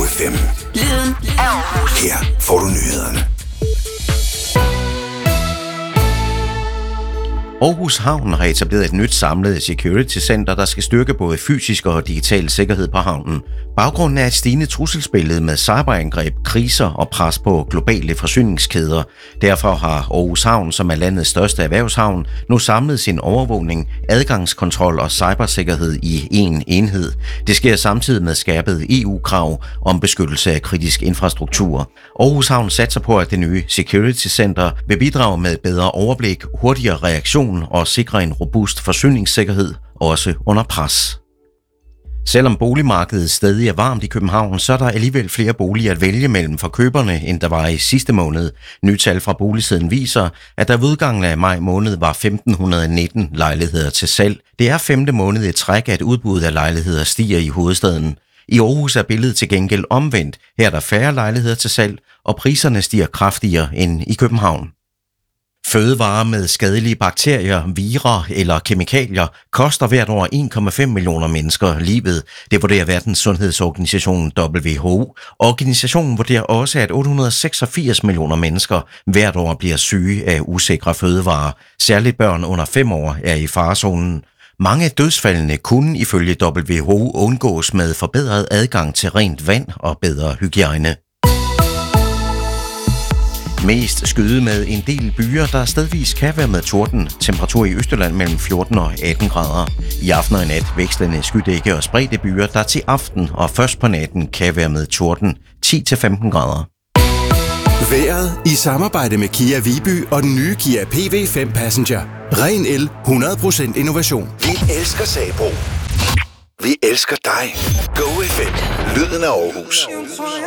FM. Lyden af Aarhus. Her får du nyhederne. Aarhus Havn har etableret et nyt samlet security center, der skal styrke både fysisk og digital sikkerhed på havnen. Baggrunden er et stigende trusselsbillede med cyberangreb, kriser og pres på globale forsyningskæder. Derfor har Aarhus Havn, som er landets største erhvervshavn, nu samlet sin overvågning, adgangskontrol og cybersikkerhed i én enhed. Det sker samtidig med skærpet EU-krav om beskyttelse af kritisk infrastruktur. Aarhus Havn satser på, at det nye security center vil bidrage med bedre overblik, hurtigere reaktion og sikre en robust forsyningssikkerhed, også under pres. Selvom boligmarkedet stadig er varmt i København, så er der alligevel flere boliger at vælge mellem for køberne, end der var i sidste måned. Nye tal fra Boligsiden viser, at der ved udgangen af maj måned var 1.519 lejligheder til salg. Det er 5. måned i træk, at udbuddet af lejligheder stiger i hovedstaden. I Aarhus er billedet til gengæld omvendt. Her er der færre lejligheder til salg, og priserne stiger kraftigere end i København. Fødevarer med skadelige bakterier, virer eller kemikalier koster hvert år 1,5 millioner mennesker livet. Det vurderer Verdens Sundhedsorganisation WHO. Organisationen vurderer også, at 886 millioner mennesker hvert år bliver syge af usikre fødevarer. Særligt børn under 5 år er i farezonen. Mange af dødsfaldene kunne ifølge WHO undgås med forbedret adgang til rent vand og bedre hygiejne. Mest skyde med en del byer, der stedvis kan være med torden. Temperatur i Østjylland mellem 14 og 18 grader. I aften og i nat vekslende skydække og spredte byer, der til aften og først på natten kan være med torden 10-15 grader. Vejret i samarbejde med Kia Viby og den nye Kia PV5 Passenger. Ren el, 100% innovation. Vi elsker Sabro. Vi elsker dig. Go FM. Lyden af Aarhus.